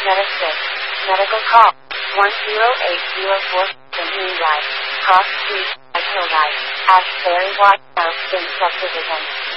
Medisys. Medical call. 10804 Drive. Cross Street, Hilldive. Ashbury Watt, South Spin Subdivision.